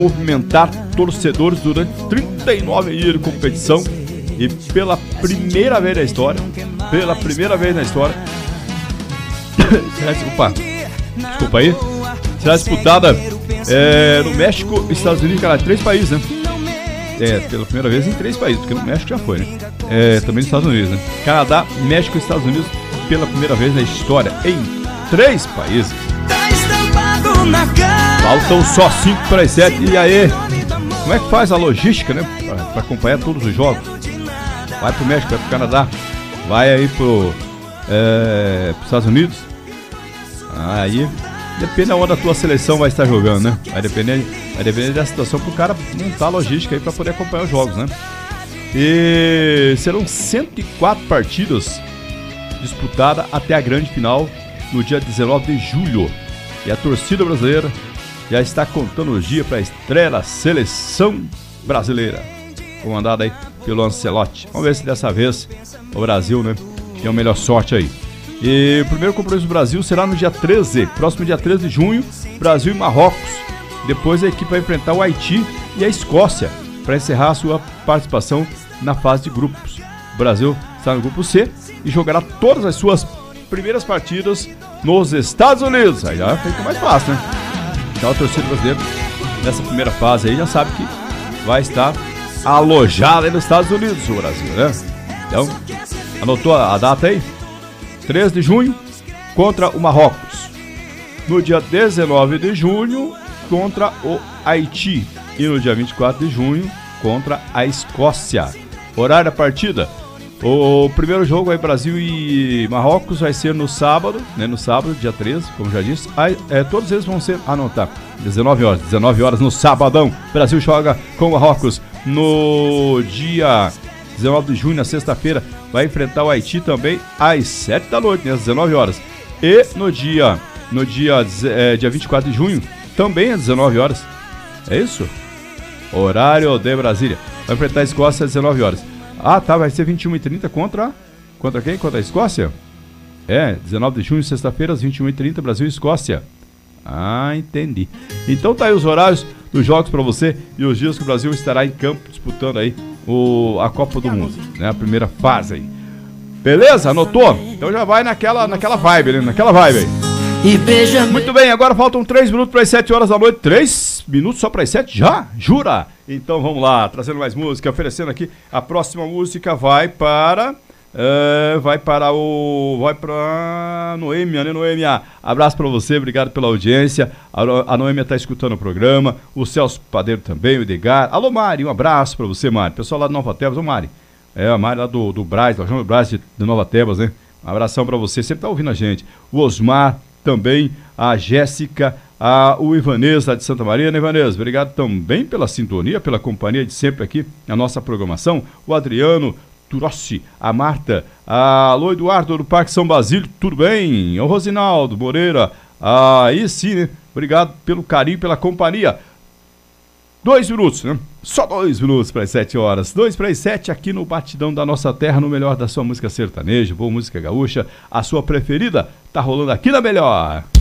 movimentar torcedores durante 39 dias de competição e pela primeira vez na história, desculpa aí, será disputada no México, Estados Unidos, cara, 3 países, né? Pela primeira vez em 3 países, porque no México já foi, né? Também nos Estados Unidos, né? Canadá, México e Estados Unidos pela primeira vez na história, em 3 países. Faltam só 5 para as 7. E aí, como é que faz a logística, né? Para acompanhar todos os jogos? Vai pro México, vai pro Canadá, vai aí pros Estados Unidos. Aí depende de onde a tua seleção vai estar jogando, né? Vai depender da situação pro cara montar a logística aí para poder acompanhar os jogos, né? E serão 104 partidas disputadas até a grande final no dia 19 de julho. E a torcida brasileira já está contando os dias para a estreia da seleção brasileira, comandada aí pelo Ancelotti. Vamos ver se dessa vez o Brasil, né, tem a melhor sorte aí. E o primeiro compromisso do Brasil será no dia 13, próximo dia 13 de junho, Brasil e Marrocos. Depois a equipe vai enfrentar o Haiti e a Escócia para encerrar a sua participação na fase de grupos. O Brasil está no grupo C e jogará todas as suas primeiras partidas nos Estados Unidos. Aí já fica mais fácil, né? Então a torcida brasileira nessa primeira fase aí já sabe que vai estar alojada aí nos Estados Unidos, o Brasil, né? Então, anotou a data aí? 13 de junho contra o Marrocos. No dia 19 de junho contra o Haiti. E no dia 24 de junho contra a Escócia. Horário da partida: o primeiro jogo aí, Brasil e Marrocos, vai ser no sábado, né? No sábado, dia 13, como já disse. Todos eles vão ser, 19 horas no sabadão. Brasil joga com o Marrocos. No dia 19 de junho, na sexta-feira, vai enfrentar o Haiti também às 7 da noite, né? Às 19 horas. E no dia 24 de junho, também às 19 horas. É isso? Horário de Brasília. Vai enfrentar a Escócia às 19 horas. Vai ser 21h30 contra quem? Contra a Escócia? 19 de junho, sexta-feira, às 21h30, Brasil e Escócia. Entendi. Então tá aí os horários dos jogos pra você e os dias que o Brasil estará em campo disputando aí a Copa do Mundo, né? A primeira fase aí. Beleza? Anotou? Então já vai naquela vibe, né? Naquela vibe aí. Muito bem, agora faltam 3 minutos para as 7 horas da noite. 3 minutos só para as 7? Já? Jura? Então vamos lá, trazendo mais música, oferecendo aqui. A próxima música vai para Noêmia, né, Noêmia? Abraço para você, obrigado pela audiência. A Noêmia tá escutando o programa, o Celso Padeiro também, o Edgar. Alô, Mari, um abraço para você, Mari. Pessoal lá de Nova Tebas, ô Mari. A Mari lá do Brás, do João Brás de Nova Tebas, né? Um abração para você, sempre tá ouvindo a gente. O Osmar também, a Jéssica, o Ivanês lá de Santa Maria, né, Ivanês? Obrigado também pela sintonia, pela companhia de sempre aqui na nossa programação. O Adriano Turossi, a Marta, alô Eduardo do Parque São Basílio, tudo bem? O Rosinaldo Moreira, aí sim, né? Obrigado pelo carinho, pela companhia. 2 minutos, né? Só 2 minutos para as 7 horas. 2 para as 7 aqui no Batidão da Nossa Terra, no melhor da sua música sertaneja, boa música gaúcha, a sua preferida, tá rolando aqui na melhor.